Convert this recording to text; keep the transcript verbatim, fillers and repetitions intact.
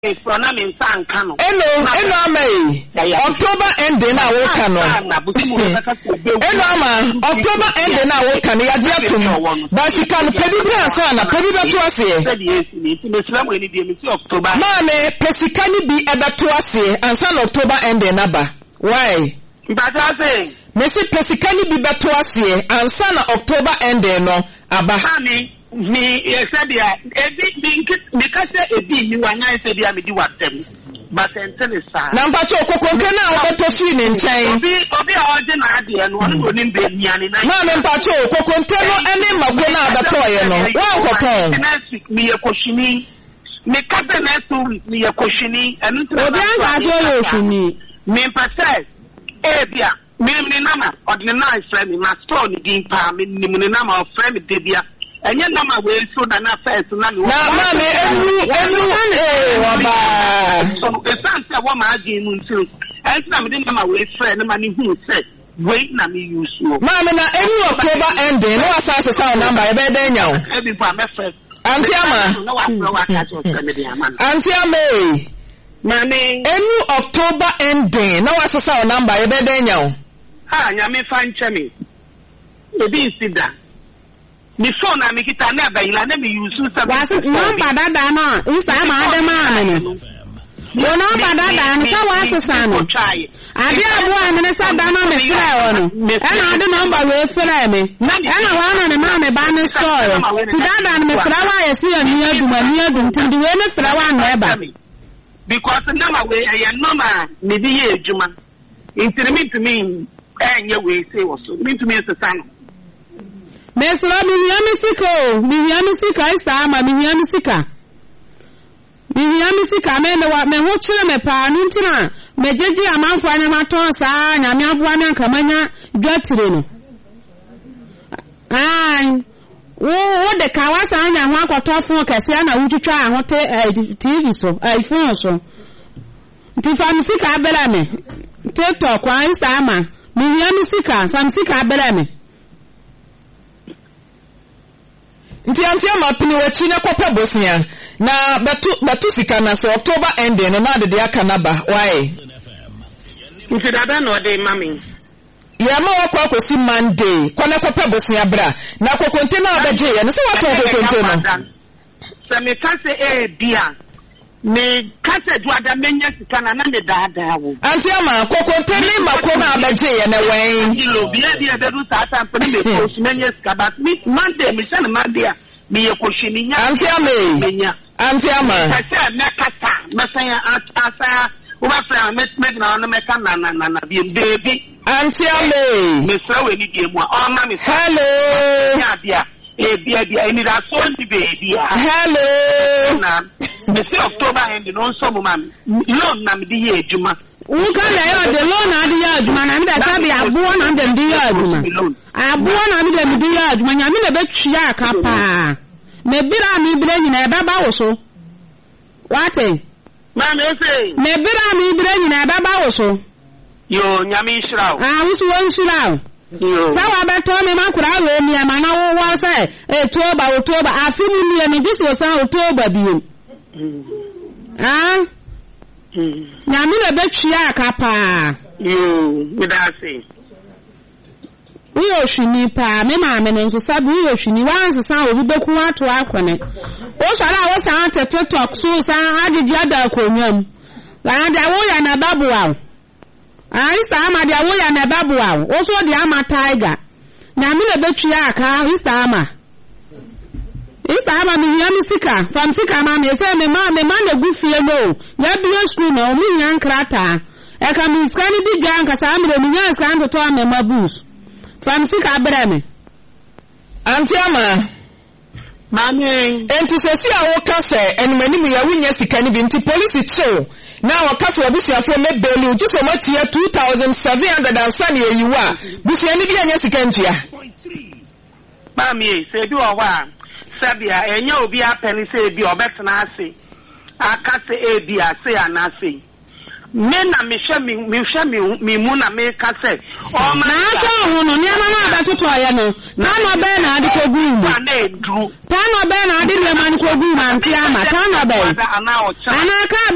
na me nsa nka no eno eno amai October ending na wo ka no eno ama October ending na wo ka no ya dia tum basika no pedi bra sa na pedi beto ase mame pesika ni bi ebeto ase ansa na October ending na ba why Mbadase Mesi pesika ni bi beto ase ansa na October ending no aba mami mi esadia ebi mi kase ebi ni wanya esadia mi di watem but entene sa na mpacho kokonke na obeto fi ni nchen obi obi a oje na ade no no ni mbe niane na ma me mpacho kokonke no ene mago na abeto ye no wa nkoton next week mi ekoshini mi kase next week mi ekoshini enu obi anga so yo shini mi mpase ebia mi ni nama ordinary friend mi ma store ni din pa mi ni ni nama friend mi debia enye nama we so na na first na mi na ma me enu enu eh waba so e san se wo ma agi nu ntin en na me din nama we friend na ni hu se wait na me use no ma me na enu October ending no asase sound number e be den nya o e bi pa me first anti ama no wa pro wa ka so se me dia man anti ama mami enu October ending no asase sound number e be den nya o ha nya me fa nche me e bi sida mi phone na mi kita na ba ila na mi use seven wasi number dada na isa ma ade ma ne yo number dada na sa wasi sanu ade abuwa ne sa dana me fira wono ena ade number we fira me ena wana ne ma me ba ne store ti dada me fira wa yesi ani aduma ni adum ti de we ne fira wa na eba because number we e number me di ye aduma intimi to me enye we say was so me to me se sanu Mesra mihiami sika mihiami sika isa ama mihiami sika mihiami sika me wa me ho kire me pa no ntina me jeje amanfo anya maton sa nyame aboa ne nkamanya dwatire no ai wo wo de kawasa anya ho akotofo kase na wutwitwa ahote T V so ai phone so nti fam sika abela me TikTok kwa isa ama mihiami sika fam sika abela me nti anti ama pini wachi na kopa Bosnia na batu batu sika na so October ending no na de aka na ba why nti dada no de mami ya ma wakwa akosi Monday kwana kopa Bosnia bra na kokonte na abaje ya no se wato kokonte no se me kase e bia me kase duada menya sika na na me dada wo anti ama kokonte ni mako na abaje ya na wen kilo bia bia de du sa ta mpani me ko menya sika but me Monday me se na Monday me ye ko shini nya anti ama menya anti ama kase me kasa me say asa wo ba fra me me na na me ka na na na bi baby anti ama me fra we ni die mu o ma me hello ya bia e bia bia ni da so ndi baby hello na me say October end no so mo man loan na me di ye adwuma Uka le yo de loan na di ya adwuma na me da sabi abuo na dem di ya adwuma abuo na me dem di ya adwuma nya me na betwia aka pa me bira mi bira nyina e baba wo so wate ma me say me bira mi bira nyina e baba wo so yo nyame shirawo ah wusu won shirawo yo sawa beto me makura we mi ama na wo wo say e toba wo toba afimu mi ni dis wo san wo toba bi ah nyame le betwia aka pa yo me da say uyo shini pa me ma me nso sabu uyo shini wanse san obi beku ato akone o sara wo san TikTok so san agigi ada akonwam la dia wo ya na babuwa ah isa ama dia wo ya na babuwa o so dia ama tiger nyame le betwia aka isa ama isa ama mi nyame sika fam sika ma me say me ma me ma na gufie no ya bi school no mi nyan krata e ka mi skani di gan ka sa amre mi nyan skan to me mabus fam sika abrame anti ama mami enti sesi a wo kase enumani mu ya wunya sika ni bi nti police chill na wo kase obusuafo me belu jiso matia two thousand seven hundred and sani eyiwa busuani bi anya sika ntia mami se bi wo wa sabia enya obi apeni se bi obetena ase akase e bi ase anase me na me hwe me me hwe me me mu na me ka se o ma na so hu no ni ama na da toto ya no ta no be na ade ko gu mu na edru ta no be na ade le man ko gu ma nti ama ta no be ana ka